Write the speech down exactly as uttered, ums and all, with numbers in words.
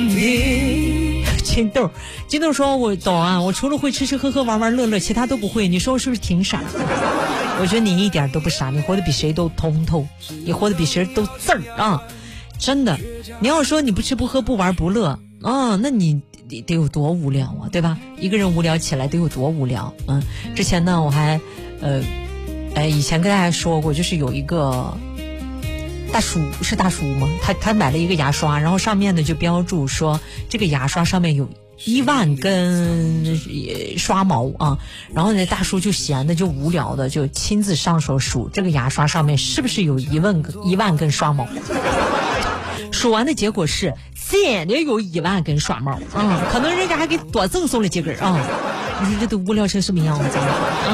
的。金豆，金豆说：“我懂啊，我除了会吃吃喝喝玩玩乐乐，其他都不会。你说我是不是挺傻？我觉得你一点都不傻，你活得比谁都通透，你活得比谁都字儿啊！真的，你要说你不吃不喝不玩不乐啊，那你得得有多无聊啊，对吧？一个人无聊起来得有多无聊？嗯，之前呢，我还呃，哎，以前跟大家说过，就是有一个。”大叔是大叔吗？他他买了一个牙刷，然后上面呢就标注说这个牙刷上面有一万根刷毛啊，然后呢大叔就闲的就无聊的就亲自上手数这个牙刷上面是不是有一万个一万根刷毛。数完的结果是真的有一万根刷毛，嗯，可能人家还给多赠送了几根啊。你说这都无聊成什么样子？